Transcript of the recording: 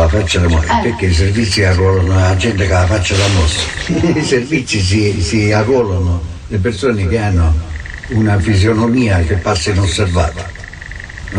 faccia da morire, perché i servizi arruolano la gente che ha la faccia da mostro. I servizi si arruolano le persone che hanno una fisionomia che passa inosservata.